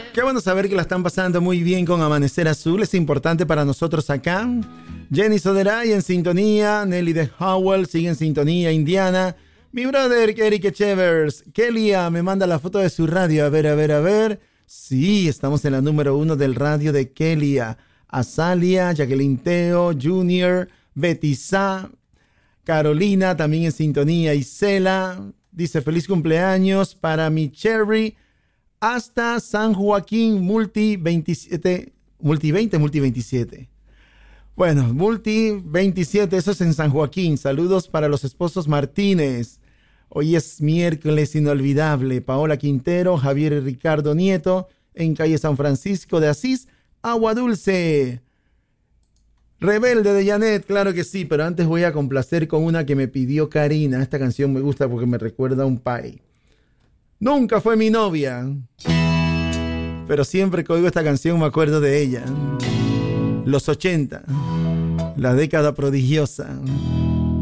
Qué bueno saber que la están pasando muy bien con Amanecer Azul. Es importante para nosotros acá. Jenny Soderay en sintonía. Nelly de Howell sigue en sintonía. Indiana. Mi brother Eric Echevers. Kelia me manda la foto de su radio. A ver. Sí, estamos en la número 1 del radio de Kelia. Azalia, Jacqueline Teo, Junior, Betty Sa, Carolina también en sintonía. Isela dice feliz cumpleaños para mi Cherry hasta San Joaquín Multi 27. Multi 27. Bueno, Multi 27, eso es en San Joaquín. Saludos para los esposos Martínez. Hoy es miércoles inolvidable. Paola Quintero, Javier y Ricardo Nieto, en calle San Francisco de Asís, Agua Dulce. Rebelde de Janet, claro que sí, pero antes voy a complacer con una que me pidió Karina. Esta canción me gusta porque me recuerda a un pai. Nunca fue mi novia, pero siempre que oigo esta canción me acuerdo de ella. Los 80, la década prodigiosa.